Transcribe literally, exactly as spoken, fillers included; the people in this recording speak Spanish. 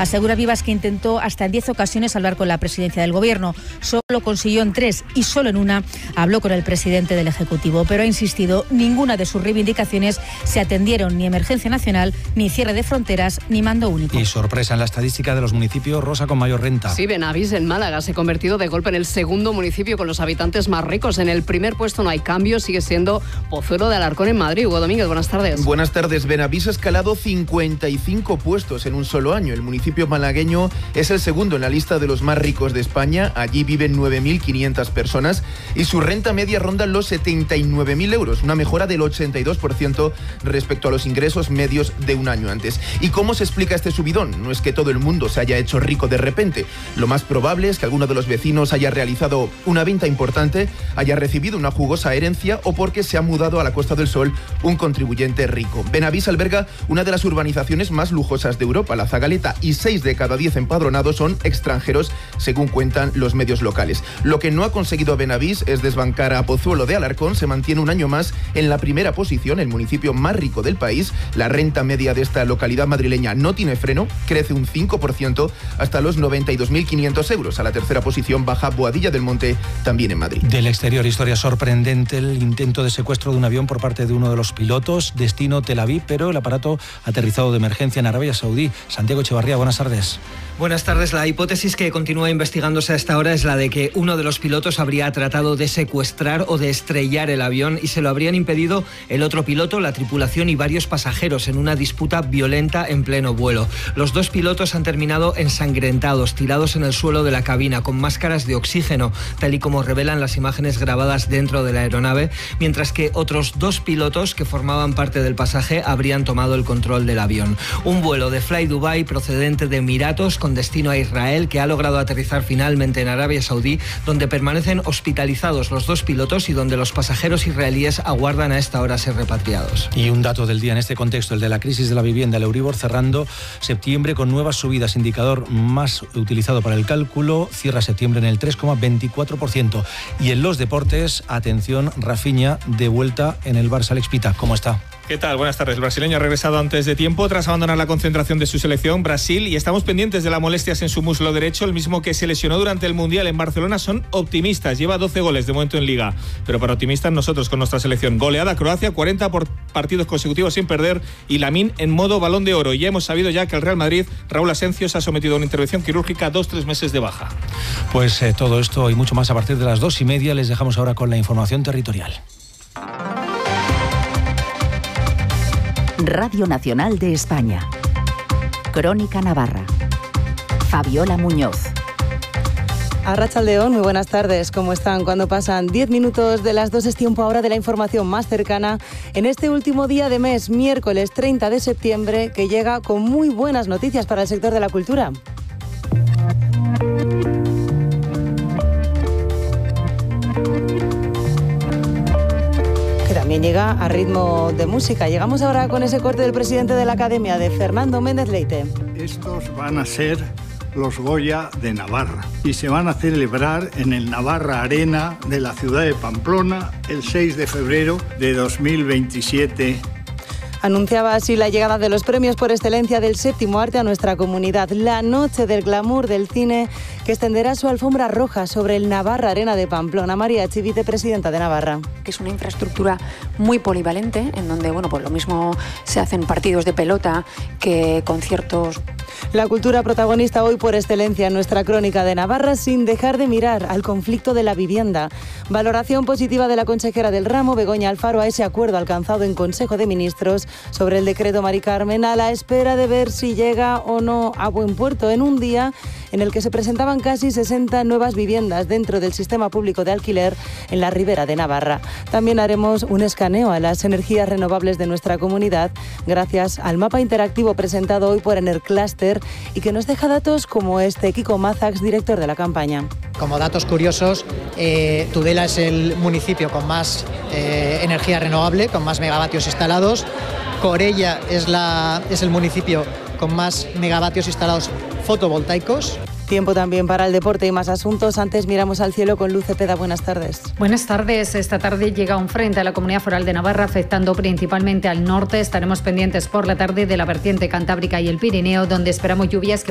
Asegura Vivas que intentó hasta en diez ocasiones hablar con la presidencia del Gobierno. Solo consiguió en tres y solo en una habló con el presidente del Ejecutivo. Pero ha insistido, ninguna de sus reivindicaciones se atendieron, ni emergencia nacional, ni cierre de fronteras, ni mando único. Y sorpresa en la estadística de los municipios, Rosa, con mayor renta. Sí, Benavís en Málaga se ha convertido de golpe en el segundo municipio con los habitantes más ricos. En el primer puesto no hay cambio, sigue siendo Pozuelo de Alarcón en Madrid. Hugo Domínguez, buenas tardes. Buenas tardes. Benavís ha escalado cincuenta y cinco puestos en un solo año. El municipio malagueño es el segundo en la lista de los más ricos de España. Allí viven nueve mil quinientas personas y su renta media ronda los setenta y nueve mil euros, una mejora del ochenta y dos por ciento respecto a los ingresos medios de un año antes. ¿Y cómo se explica este subidón? No es que todo el mundo se haya hecho rico de repente. Lo más probable es que alguno de los vecinos haya realizado una venta importante, haya recibido una jugosa herencia o porque se ha mudado a la Costa del Sol un contribuyente rico. Benavís alberga una de las urbanizaciones más lujosas de Europa, la Zagaleta, y seis de cada diez empadronados son extranjeros, según cuentan los medios locales. Lo que no ha conseguido Benavís es desbancar a Pozuelo de Alarcón. Se mantiene un año más en la primera posición, el municipio más rico del país. La renta media de esta localidad madrileña no tiene freno, crece un cinco por ciento hasta los noventa y dos mil quinientos euros. A la tercera posición baja Boadilla del Monte, también en Madrid. Del exterior, historia sorprendente, el intento de secuestro de un avión por parte de uno de los pilotos, destino Tel Aviv, pero el aparato aterrizado de emergencia en Arabia Saudí. Santiago Echevarría, buenas tardes. Buenas tardes. La hipótesis que continúa investigándose hasta ahora es la de que uno de los pilotos habría tratado de secuestrar o de estrellar el avión y se lo habrían impedido el otro piloto, la tripulación y varios pasajeros en una disputa violenta en pleno vuelo. Los dos pilotos han terminado ensangrentados, tirados en el suelo de la cabina, con máscaras de oxígeno, tal y como revelan las imágenes grabadas dentro de la aeronave, mientras que otros dos pilotos que formaban parte del pasaje habrían tomado el control del avión. Un vuelo de Fly Dubai procedente de Emiratos con destino a Israel, que ha logrado aterrizar finalmente en Arabia Saudí, donde permanecen hospitalizados los dos pilotos y donde los pasajeros israelíes aguardan a esta hora ser repatriados. Y un dato del día en este contexto, el de la crisis de la vivienda, el Euribor cerrando septiembre con nuevas subidas, indicador más utilizado para el cálculo, cierra septiembre en el tres coma veinticuatro por ciento. Y en los deportes, atención, Rafinha de vuelta en el Barça. Alex Pita, ¿cómo está? ¿Qué tal? Buenas tardes. El brasileño ha regresado antes de tiempo tras abandonar la concentración de su selección Brasil y estamos pendientes de las molestias en su muslo derecho, el mismo que se lesionó durante el Mundial en Barcelona. Son optimistas, lleva doce goles de momento en Liga, pero para optimistas nosotros con nuestra selección. Goleada Croacia, cuarenta por partidos consecutivos sin perder y Lamine en modo Balón de Oro. Y ya hemos sabido ya que el Real Madrid, Raúl Asensio, se ha sometido a una intervención quirúrgica, dos, tres meses de baja. Pues eh, todo esto y mucho más a partir de las dos y media. Les dejamos ahora con la información territorial. Radio Nacional de España. Crónica Navarra. Fabiola Muñoz. Arratsaldeon, muy buenas tardes. ¿Cómo están? Cuando pasan diez minutos de las dos es tiempo ahora de la información más cercana en este último día de mes, miércoles treinta de septiembre, que llega con muy buenas noticias para el sector de la cultura. También llega a ritmo de música. Llegamos ahora con ese corte del presidente de la Academia, de Fernando Méndez Leite. Estos van a ser los Goya de Navarra y se van a celebrar en el Navarra Arena de la ciudad de Pamplona el seis de febrero de dos mil veintisiete. Anunciaba así la llegada de los premios por excelencia del séptimo arte a nuestra comunidad. La noche del glamour del cine que extenderá su alfombra roja sobre el Navarra Arena de Pamplona. María Echi, vicepresidenta de Navarra. Que es una infraestructura muy polivalente, en donde, bueno, pues lo mismo se hacen partidos de pelota que conciertos. La cultura protagonista hoy por excelencia en nuestra crónica de Navarra, sin dejar de mirar al conflicto de la vivienda. Valoración positiva de la consejera del ramo, Begoña Alfaro, a ese acuerdo alcanzado en Consejo de Ministros sobre el decreto Mari Carmen, a la espera de ver si llega o no a buen puerto en un día en el que se presentaban casi sesenta nuevas viviendas dentro del sistema público de alquiler en la Ribera de Navarra. También haremos un escaneo a las energías renovables de nuestra comunidad gracias al mapa interactivo presentado hoy por Enercluster y que nos deja datos como este. Kiko Mazax, director de la campaña. Como datos curiosos, eh, Tudela es el municipio con más eh, energía renovable, con más megavatios instalados. Corella es, la, es el municipio con más megavatios instalados fotovoltaicos. Tiempo también para el deporte y más asuntos. Antes miramos al cielo con Luz Cepeda. Buenas tardes. Buenas tardes. Esta tarde llega un frente a la Comunidad Foral de Navarra, afectando principalmente al norte. Estaremos pendientes por la tarde de la vertiente cantábrica y el Pirineo, donde esperamos lluvias que